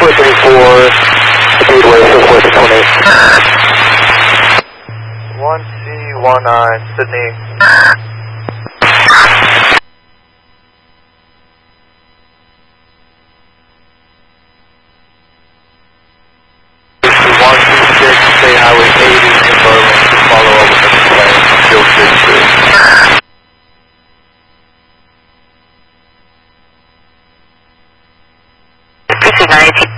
434, Speedway, Silver 618. 1C19, Sydney. State Highway 80 in Berlin to follow up with the plane, still 6-2. 59